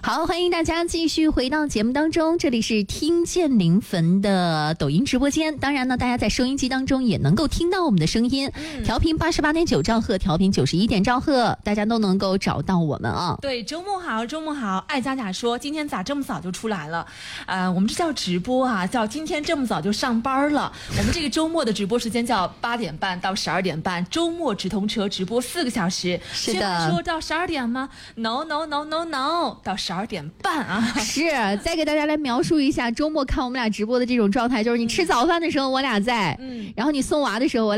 好，欢迎大家继续回到节目当中，这里是听见临汾的抖音直播间。当然呢，大家在收音机当中也能够听到我们的声音，调频88.9兆赫，调频91点兆赫，大家都能够找到我们啊。 对，周末好，周末好。爱佳佳说，今天咋这么早就出来了？我们这叫直播啊，叫今天这么早就上班了。我们这个周末的直播时间叫8点半到12点半，周末直通车直播4个小时。 是的。 薛妈说到12点吗 ？No， 到12点半啊。 是，再给大家来描述一下周末看我们俩直播的这种状态，就是你吃早饭的时候我俩在，然后你送娃的时候我俩